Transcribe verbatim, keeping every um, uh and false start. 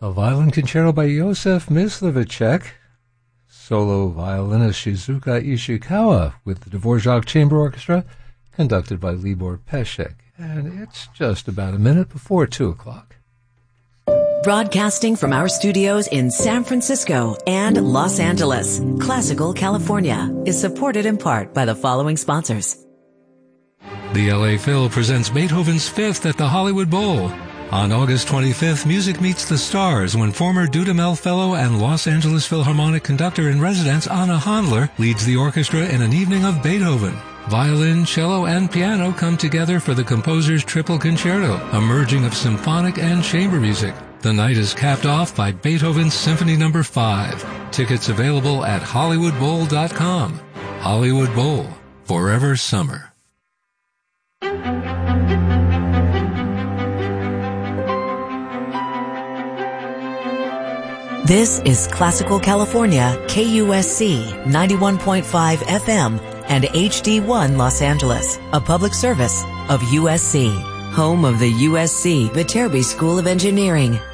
A violin concerto by Josef Myslivacek, solo violinist Shizuka Ishikawa with the Dvorak Chamber Orchestra, conducted by Libor Pesek. And it's just about a minute before two o'clock. Broadcasting from our studios in San Francisco and Los Angeles, Classical California is supported in part by the following sponsors. The L A Phil presents Beethoven's Fifth at the Hollywood Bowl. On August twenty-fifth, music meets the stars when former Dudamel Fellow and Los Angeles Philharmonic conductor-in-residence Anna Handler leads the orchestra in an evening of Beethoven. Violin, cello, and piano come together for the composer's triple concerto, a merging of symphonic and chamber music. The night is capped off by Beethoven's Symphony Number five. Tickets available at hollywood bowl dot com. Hollywood Bowl, forever summer. This is Classical California, K U S C ninety-one point five F M and H D one Los Angeles, a public service of U S C, home of the U S C Viterbi School of Engineering.